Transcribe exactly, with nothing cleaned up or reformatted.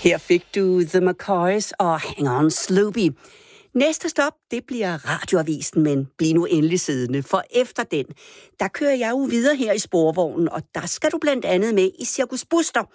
Her fik du The McCoys og Hang On Sloopy. Næste stop, det bliver radioavisen, men bliv nu endelig siddende, for efter den, der kører jeg jo videre her i sporvognen, og der skal du blandt andet med i Cirkus Buster,